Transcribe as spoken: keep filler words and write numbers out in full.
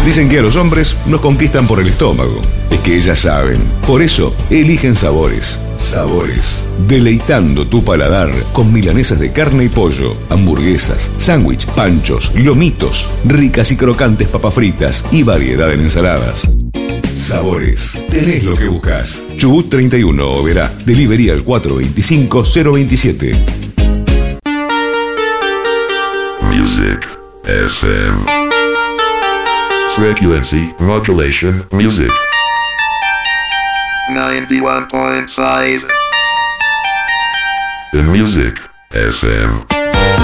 Dicen que a los hombres nos conquistan por el estómago. Es que ellas saben. Por eso, eligen Sabores. Sabores. Deleitando tu paladar con milanesas de carne y pollo, hamburguesas, sándwich, panchos, lomitos, ricas y crocantes papas fritas y variedad en ensaladas. Sabores. Tenés lo que buscas. Chubut treinta y uno, Oberá. Delivery al cuatro dos cinco cero dos siete. Music F M. Frequency Modulation Music ninety-one point five. The Music F M.